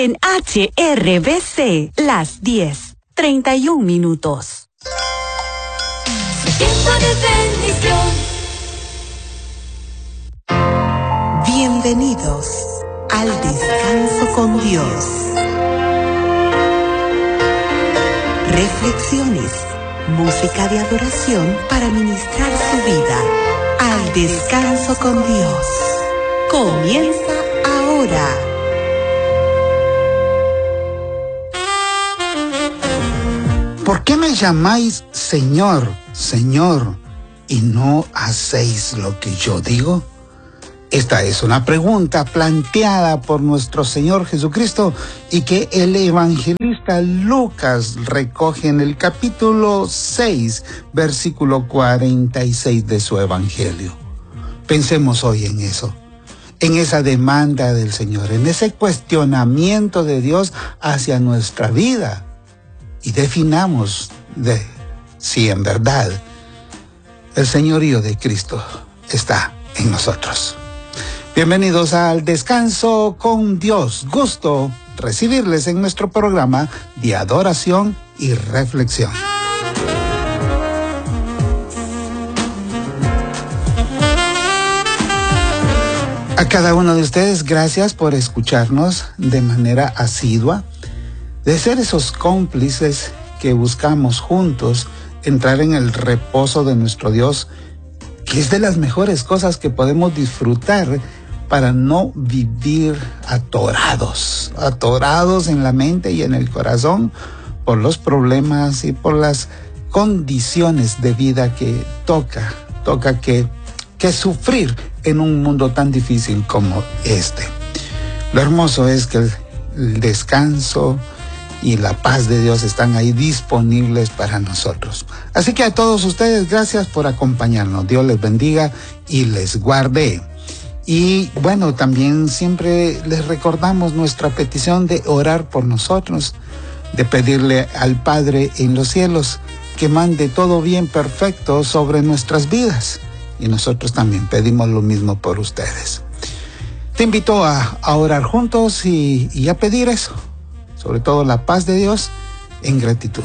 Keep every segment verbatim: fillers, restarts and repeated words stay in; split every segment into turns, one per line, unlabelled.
En H R B C, las diez, treinta y un minutos.
Tiempo de bendición.
Bienvenidos al Descanso con Dios. Reflexiones, música de adoración para ministrar su vida. Al Descanso con Dios. Comienza ahora.
¿Por qué me llamáis Señor, Señor, y no hacéis lo que yo digo? Esta es una pregunta planteada por nuestro Señor Jesucristo y que el evangelista Lucas recoge en el capítulo seis, versículo cuarenta y seis de su evangelio. Pensemos hoy en eso, en esa demanda del Señor, en ese cuestionamiento de Dios hacia nuestra vida. Y definamos de si en verdad el señorío de Cristo está en nosotros. Bienvenidos al Descanso con Dios. Gusto recibirles en nuestro programa de adoración y reflexión. A cada uno de ustedes, gracias por escucharnos de manera asidua, de ser esos cómplices que buscamos juntos entrar en el reposo de nuestro Dios, que es de las mejores cosas que podemos disfrutar para no vivir atorados, atorados en la mente y en el corazón por los problemas y por las condiciones de vida que toca, toca que, que sufrir en un mundo tan difícil como este. Lo hermoso es que el, el descanso y la paz de Dios están ahí disponibles para nosotros. Así que a todos ustedes, gracias por acompañarnos. Dios les bendiga y les guarde. Y bueno, también siempre les recordamos nuestra petición de orar por nosotros, de pedirle al Padre en los cielos que mande todo bien perfecto sobre nuestras vidas. Y nosotros también pedimos lo mismo por ustedes. Te invito a, a orar juntos y, y a pedir eso. Sobre todo la paz de Dios en gratitud.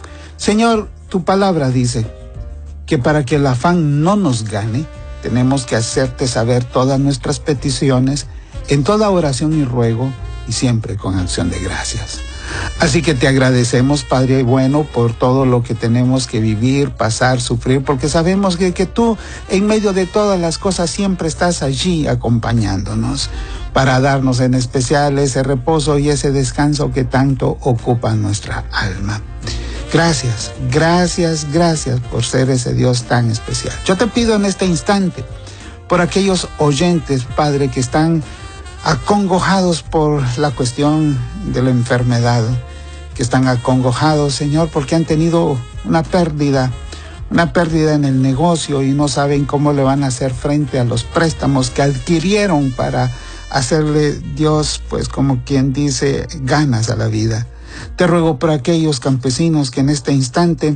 Señor, tu palabra dice que para que el afán no nos gane, tenemos que hacerte saber todas nuestras peticiones en toda oración y ruego y siempre con acción de gracias. Así que te agradecemos, Padre bueno, por todo lo que tenemos que vivir, pasar, sufrir, porque sabemos que, que tú en medio de todas las cosas siempre estás allí acompañándonos para darnos en especial ese reposo y ese descanso que tanto ocupa nuestra alma. Gracias, gracias, gracias por ser ese Dios tan especial. Yo te pido en este instante por aquellos oyentes, Padre, que están acongojados por la cuestión de la enfermedad, que están acongojados, Señor, porque han tenido una pérdida, una pérdida en el negocio y no saben cómo le van a hacer frente a los préstamos que adquirieron para hacerle, Dios, pues como quien dice, ganas a la vida. Te ruego por aquellos campesinos que en este instante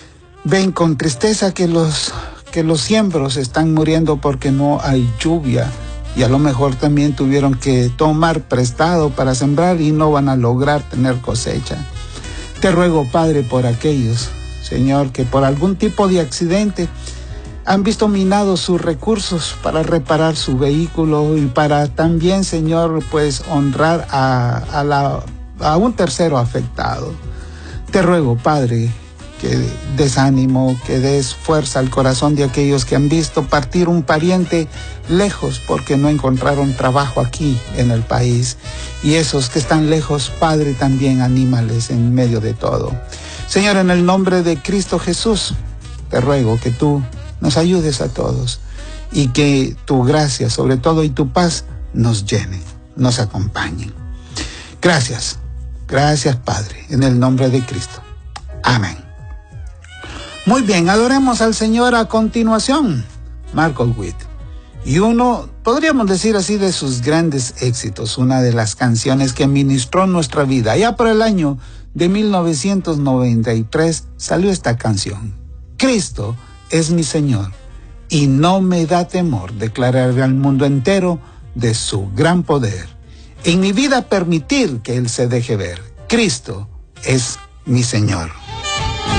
ven con tristeza que los, que los siembros están muriendo porque no hay lluvia y a lo mejor también tuvieron que tomar prestado para sembrar y no van a lograr tener cosecha. Te ruego, Padre, por aquellos, Señor, que por algún tipo de accidente han visto minados sus recursos para reparar su vehículo y para también, Señor, pues honrar a, a, la, a un tercero afectado. Te ruego, Padre, que des ánimo, que des fuerza al corazón de aquellos que han visto partir un pariente lejos porque no encontraron trabajo aquí en el país. Y esos que están lejos, Padre, también anímales en medio de todo. Señor, en el nombre de Cristo Jesús, te ruego que tú nos ayudes a todos y que tu gracia sobre todo y tu paz nos llene, nos acompañe. Gracias, gracias Padre, en el nombre de Cristo. Amén. Muy bien, adoremos al Señor a continuación. Marcos Witt. Y uno, podríamos decir así, de sus grandes éxitos, una de las canciones que ministró nuestra vida. Ya por el año de mil novecientos noventa y tres salió esta canción. Cristo es mi Señor y no me da temor declarar al mundo entero de su gran poder. En mi vida permitir que Él se deje ver. Cristo es mi Señor.